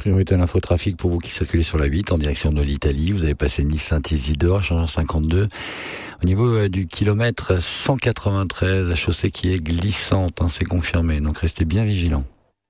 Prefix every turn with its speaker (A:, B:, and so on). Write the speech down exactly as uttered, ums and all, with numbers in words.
A: priorité à l'infotrafic pour vous qui circulez sur la huit en direction de l'Italie. Vous avez passé Nice-Saint-Isidore, changeant cinquante-deux. Au niveau euh, du kilomètre cent quatre-vingt-treize, la chaussée qui est glissante, hein, c'est confirmé. Donc restez bien vigilants.